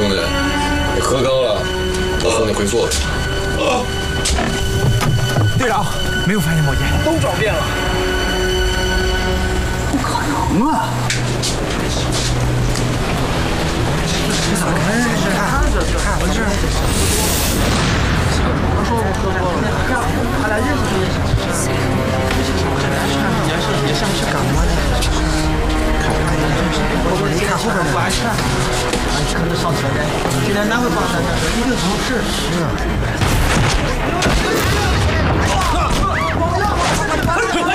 兄弟，你喝高了，我送你回座位。 队长，没有发现宝剑，都找遍了。不可能啊！这咋开？看着这，看回事。他说我喝多了，他俩认识也想吃。也像是干嘛的？你看后边不安全。可是上车的，今天哪会发生的？一定出事。是啊。